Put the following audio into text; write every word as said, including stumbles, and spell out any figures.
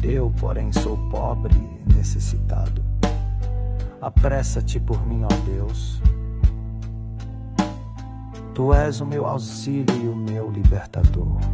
Eu, porém, sou pobre e necessitado. Apressa-te por mim, ó Deus. Tu és o meu auxílio e o meu libertador.